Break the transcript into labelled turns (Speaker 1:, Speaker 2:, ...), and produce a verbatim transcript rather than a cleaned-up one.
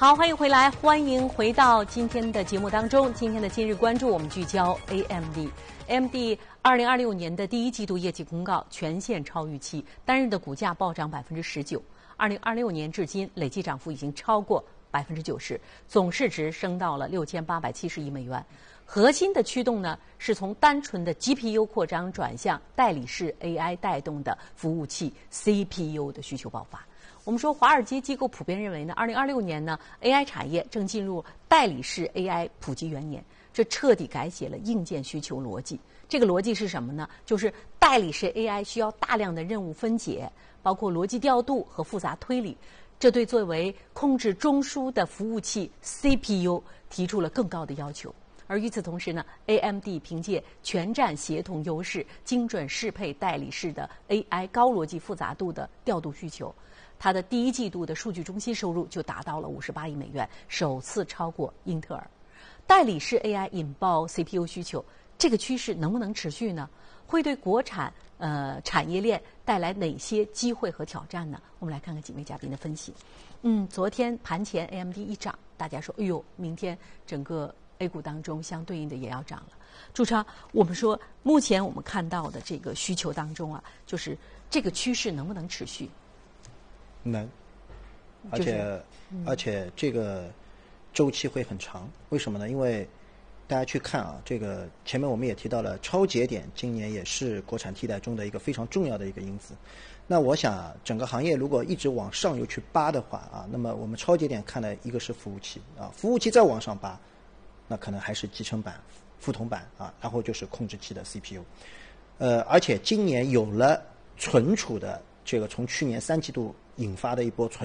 Speaker 1: 好，欢迎回来，欢迎回到今天的节目当中。今天的今日关注，我们聚焦 A M D。A M D 二零二六年的第一季度业绩公告全线超预期，单日的股价暴涨百分之十九。二零二六年至今，累计涨幅已经超过百分之九十，总市值升到了六千八百七十亿美元。核心的驱动呢，是从单纯的 G P U 扩张转向代理式 A I 带动的服务器 C P U 的需求爆发。我们说，华尔街机构普遍认为呢，二零二六年呢 ，A I 产业正进入代理式 A I 普及元年，这彻底改写了硬件需求逻辑。这个逻辑是什么呢？就是代理式 A I 需要大量的任务分解，包括逻辑调度和复杂推理，这对作为控制中枢的服务器 C P U 提出了更高的要求。而与此同时呢 ，A M D 凭借全站协同优势，精准适配代理式的 A I 高逻辑复杂度的调度需求。它的第一季度的数据中心收入就达到了五十八亿美元，首次超过英特尔。代理式 A I 引爆 C P U 需求，这个趋势能不能持续呢？会对国产呃产业链带来哪些机会和挑战呢？我们来看看几位嘉宾的分析。嗯，昨天盘前 A M D 一涨，大家说，哎呦，明天整个 A 股当中相对应的也要涨了。朱超，我们说目前我们看到的这个需求当中啊，就是这个趋势能不能持续？
Speaker 2: 能，而且、就是嗯、而且这个周期会很长。为什么呢？因为大家去看啊，这个前面我们也提到了，超节点今年也是国产替代中的一个非常重要的一个因子。那我想整个行业如果一直往上游去扒的话啊，那么我们超节点看的一个是服务器啊，服务器再往上扒，那可能还是集成板、副统板啊，然后就是控制器的 C P U。呃，而且今年有了存储的这个从去年三季度引发的一波存